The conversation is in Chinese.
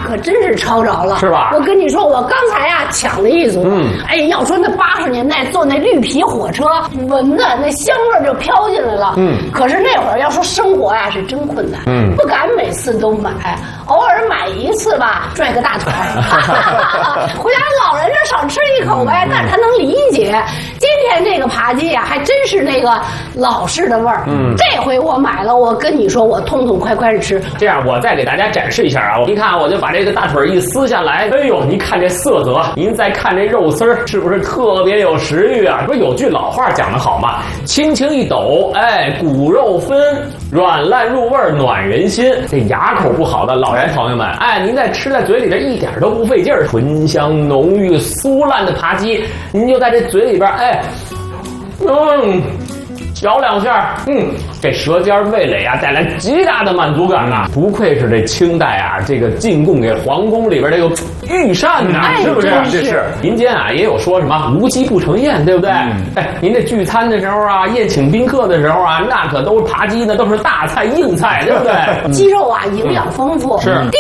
可真是抄着了， 是吧？ 我跟你说，我刚才呀抢了一组，哎，要说那80年代坐那绿皮火车，闻的那香味就飘进来了，可是那会儿要说生活呀是真困难，不敢每次都买，偶尔买一次吧，拽个大腿，回家老人这少吃一口呗，但是他能理解。今天这个扒鸡呀，还真是那个老式的味儿，这回我买了，我跟你说，我痛痛快快的吃。 这样，我再给大家展示一下啊！您看，我就把这个大腿一撕下来，哎呦，您看这色泽，您再看这肉丝儿，是不是特别有食欲啊？不是有句老话讲得好吗？轻轻一抖，哎，骨肉分，软烂入味，暖人心。这牙口不好的老人朋友们，哎，您再吃在嘴里边一点都不费劲儿，醇香浓郁、酥烂的扒鸡，您就在这嘴里边，哎，嚼两下，这舌尖味蕾啊带来极大的满足感呐！不愧是这清代啊，这个进贡给皇宫里边这个御膳呐，是不是？ 这是民间啊也有说什么无鸡不成宴，对不对？哎，您这聚餐的时候啊，宴请宾客的时候啊，那可都是扒鸡呢，都是大菜硬菜，对不对？ 鸡肉啊营养丰富， 是。